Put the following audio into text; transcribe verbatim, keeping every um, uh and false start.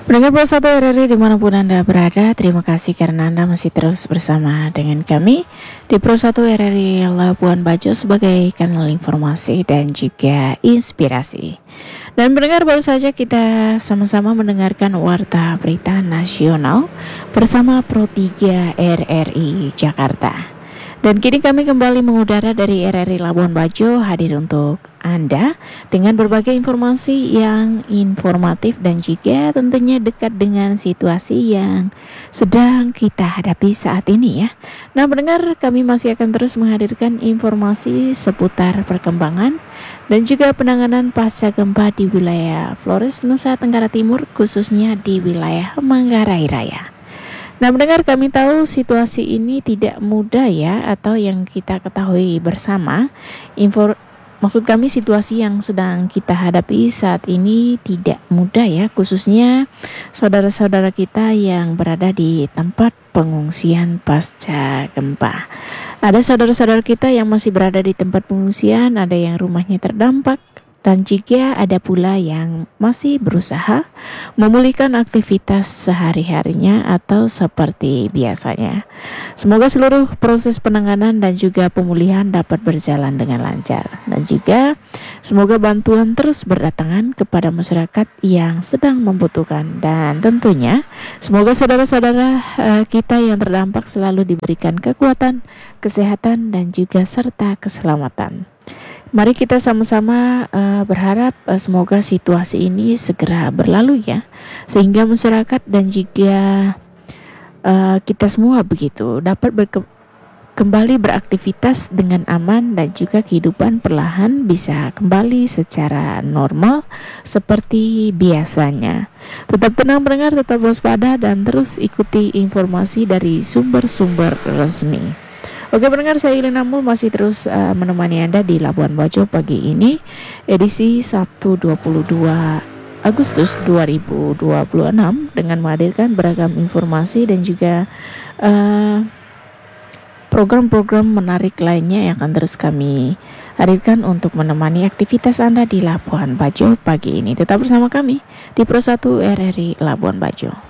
Pendengar Pro satu R R I dimanapun Anda berada, terima kasih karena Anda masih terus bersama dengan kami di Pro satu R R I Labuan Bajo sebagai kanal informasi dan juga inspirasi. Dan pendengar, baru saja kita sama-sama mendengarkan Warta Berita Nasional bersama Pro tiga R R I Jakarta. Dan kini kami kembali mengudara dari R R I Labuan Bajo, hadir untuk Anda dengan berbagai informasi yang informatif dan juga tentunya dekat dengan situasi yang sedang kita hadapi saat ini ya. Nah pendengar, kami masih akan terus menghadirkan informasi seputar perkembangan dan juga penanganan pasca gempa di wilayah Flores, Nusa Tenggara Timur, khususnya di wilayah Manggarai Raya. Nah mendengar, kami tahu situasi ini tidak mudah ya, atau yang kita ketahui bersama, info, maksud kami situasi yang sedang kita hadapi saat ini tidak mudah ya, khususnya saudara-saudara kita yang berada di tempat pengungsian pasca gempa. Ada saudara-saudara kita yang masih berada di tempat pengungsian, ada yang rumahnya terdampak, dan juga ada pula yang masih berusaha memulihkan aktivitas sehari-harinya atau seperti biasanya. Semoga seluruh proses penanganan dan juga pemulihan dapat berjalan dengan lancar. Dan juga semoga bantuan terus berdatangan kepada masyarakat yang sedang membutuhkan. Dan tentunya semoga saudara-saudara uh, kita yang terdampak selalu diberikan kekuatan, kesehatan, dan juga serta keselamatan. Mari kita sama-sama uh, berharap uh, semoga situasi ini segera berlalu ya, sehingga masyarakat dan juga uh, kita semua begitu dapat berke- kembali beraktivitas dengan aman dan juga kehidupan perlahan bisa kembali secara normal seperti biasanya. Tetap tenang pendengar, tetap waspada dan terus ikuti informasi dari sumber-sumber resmi. Oke pendengar, saya Ilin Amul masih terus uh, menemani Anda di Labuan Bajo pagi ini, edisi Sabtu dua puluh dua Agustus dua ribu dua puluh enam, dengan menghadirkan beragam informasi dan juga uh, program-program menarik lainnya yang akan terus kami hadirkan untuk menemani aktivitas Anda di Labuan Bajo pagi ini. Tetap bersama kami di Pro satu R R I Labuan Bajo.